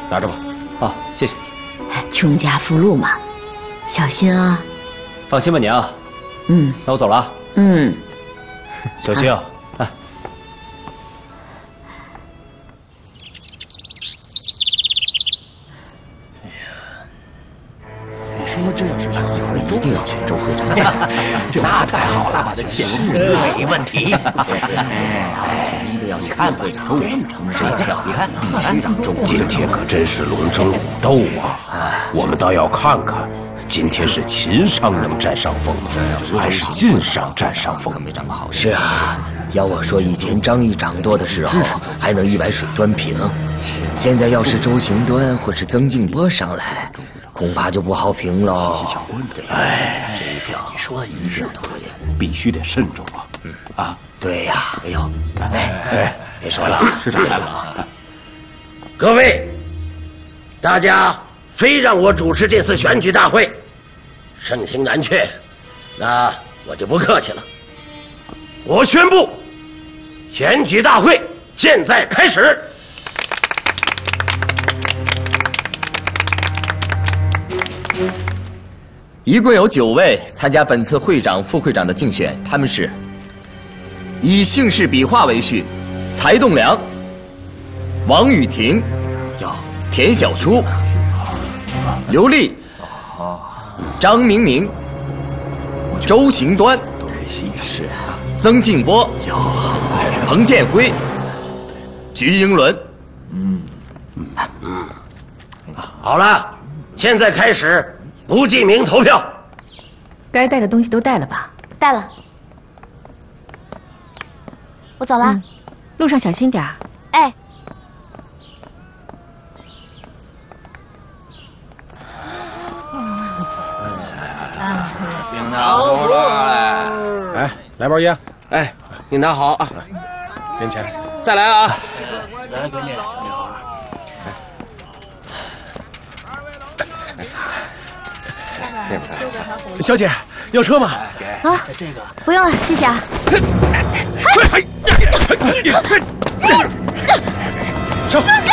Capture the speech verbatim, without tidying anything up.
拿着吧。 啊，谢谢。 穷家富路嘛，小心啊。 放心吧，娘。 嗯， 那我走了啊。 嗯， 小心啊。哎。 你说这要是以后一定要选周会长， 那太好了，把他请没问题。 你看吧，对，这下你看，必须让周今天可真是龙争虎斗啊！我们倒要看看，今天是秦商能占上风，还是晋商占上风？ 没掌握好。 是啊，要我说，以前张议掌舵的时候还能一碗水端平，现在要是周行端或是曾静波上来，恐怕就不好评喽。 哎， 这个你说的一定对， 必须得慎重啊！ 嗯啊， 对呀， 哎呦， 哎哎，别说了， 师长来了啊！ 各位，大家非让我主持这次选举大会，盛情难却，那我就不客气了。我宣布，选举大会现在开始。 一共有九位参加本次会长、副会长的竞选，他们是：以姓氏笔画为序，柴栋梁、王雨婷、田小初、刘丽、张明明、周行端、曾静波、彭建辉、菊英伦。 嗯嗯，好了，现在开始不记名投票。 该带的东西都带了吧？ 带了。我走了。嗯， 路上小心点儿。 哎。 领导出来。 哎，来包烟。 哎，领导好啊。 给你钱。 再来啊。 来，给你。小姐，要车吗？ 啊，不用了，谢谢啊。 上。